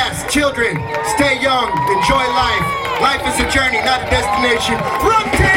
Yes, children, stay young, enjoy life. Life is a journey, not a destination. Run, team!